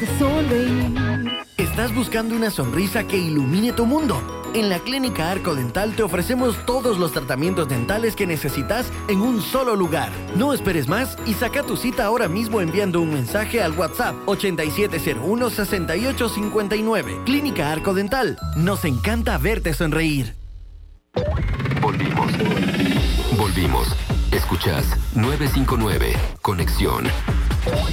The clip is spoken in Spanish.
hace sonreír. ¿Estás buscando una sonrisa que ilumine tu mundo? En la Clínica Arco Dental te ofrecemos todos los tratamientos dentales que necesitas en un solo lugar. No esperes más y saca tu cita ahora mismo enviando un mensaje al WhatsApp 8701-6859. Clínica Arco Dental. Nos encanta verte sonreír. Volvimos. Escuchás 959. Conexión.